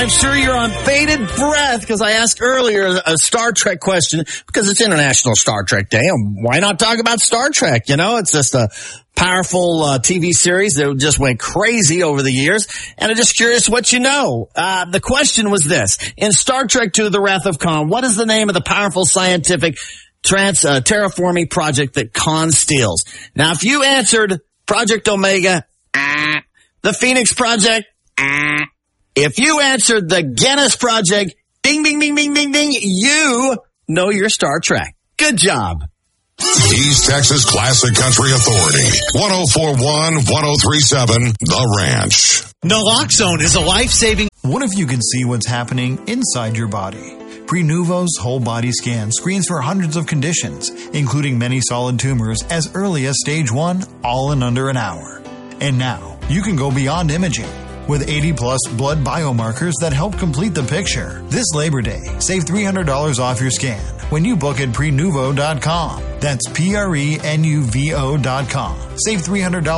I'm sure you're on bated breath because I asked earlier a Star Trek question because it's International Star Trek Day. And why not talk about Star Trek? You know, it's just a powerful TV series that just went crazy over the years. And I'm just curious what you know. The question was this. In Star Trek II, The Wrath of Khan, what is the name of the powerful scientific terraforming project that Khan steals? Now, if you answered Project Omega, the Phoenix Project, if you answered the Guinness Project, ding, ding, ding, ding, ding, ding, you know your Star Trek. Good job. East Texas Classic Country Authority. 104.1, 103.7, The Ranch. Naloxone is a life-saving... What if you could see what's happening inside your body? Prenuvo's whole body scan screens for hundreds of conditions, including many solid tumors as early as stage 1, all in under an hour. And now, you can go beyond imaging with 80-plus blood biomarkers that help complete the picture. This Labor Day, save $300 off your scan when you book at Prenuvo.com. That's Prenuvo.com. Save $300